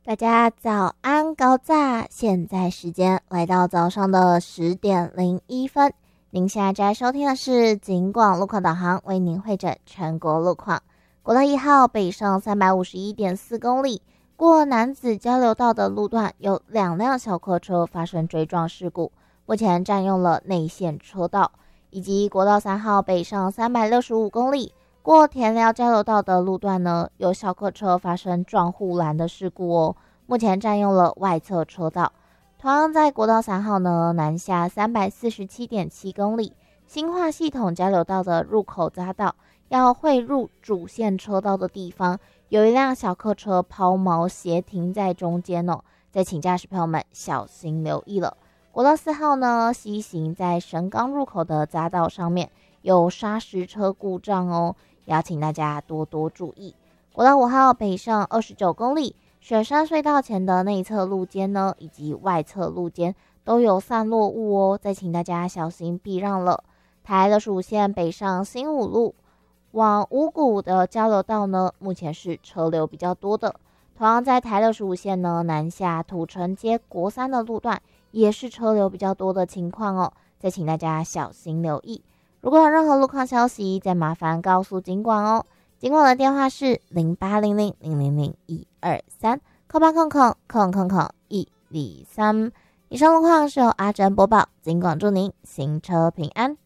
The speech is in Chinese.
大家早安高炸，现在时间来到早上的10:01。您现在在收听的是警广路况导航，为您汇整全国路况。国道1号北上351.4公里，过楠梓交流道的路段有2辆小客车发生追撞事故，目前占用了内线车道，以及国道3号北上365公里。过田寮交流道的路段呢，有小客车发生撞护栏的事故哦，目前占用了外侧车道。同样在国道3号呢，南下347.7公里，新化系统交流道的入口匝道要汇入主线车道的地方，有一辆小客车抛锚斜停在中间哦，再请驾驶朋友们小心留意了。国道4号呢，西行在神冈入口的匝道上面有砂石车故障哦，邀请大家多多注意。国道5号北上29公里，雪山隧道前的内侧路肩呢，以及外侧路肩都有散落物哦，再请大家小心避让了。台65线北上新武路往五股的交流道呢，目前是车流比较多的。同样在台65线呢，南下土城街国三的路段也是车流比较多的情况哦，再请大家小心留意。如果有任何路况消息，再麻烦告诉警广哦。警广的电话是0800000123，扣8扣扣扣扣扣123。以上路况是由阿珍播报，警广祝您行车平安。